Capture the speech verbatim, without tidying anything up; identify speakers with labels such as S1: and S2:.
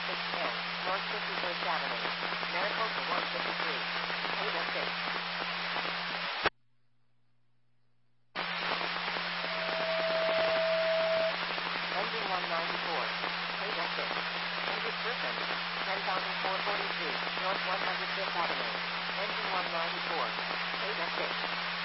S1: six ten, North fifty-first Avenue, Maricopa one fifty-three, Ada six. Engine one ninety-four, Ada six. Engine Griffin, ten thousand four hundred forty-three, North one hundred fifth Avenue, Engine one ninety-four, Ada six.